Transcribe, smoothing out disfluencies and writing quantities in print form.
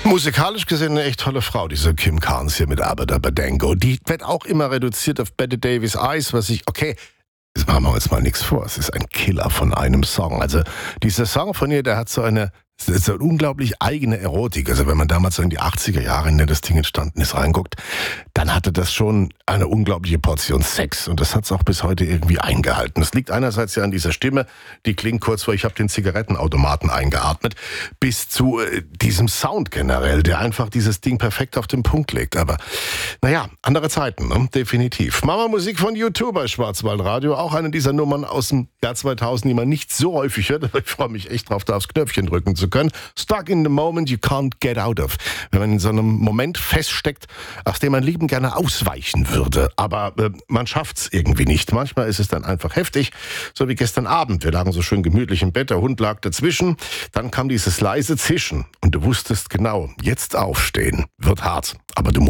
Musikalisch gesehen eine echt tolle Frau, diese Kim Carnes hier mit Abba Dabba Dango. Die wird auch immer reduziert auf Bette Davis Eyes, jetzt machen wir uns mal nichts vor. Es ist ein Killer von einem Song. Also dieser Song von ihr, der hat so eine unglaublich eigene Erotik. Also wenn man damals so in die 80er Jahre, in der das Ding entstanden ist, reinguckt, dann hatte das schon eine unglaubliche Portion Sex. Und das hat es auch bis heute irgendwie eingehalten. Das liegt einerseits ja an dieser Stimme, die klingt kurz vor, ich habe den Zigarettenautomaten eingeatmet, bis zu diesem Sound generell, der einfach dieses Ding perfekt auf den Punkt legt. Aber naja, andere Zeiten, ne? Definitiv. Mama Musik von U2 bei Schwarzwaldradio, auch eine dieser Nummern aus dem Jahr 2000, die man nicht so häufig hört, aber ich freue mich echt drauf, da aufs Knöpfchen drücken zu können. Stuck in the moment you can't get out of. Wenn man in so einem Moment feststeckt, aus dem man liebend gerne ausweichen würde, aber man schafft's irgendwie nicht. Manchmal ist es dann einfach heftig, so wie gestern Abend. Wir lagen so schön gemütlich im Bett, der Hund lag dazwischen, dann kam dieses leise Zischen und du wusstest genau, jetzt aufstehen wird hart, aber du musst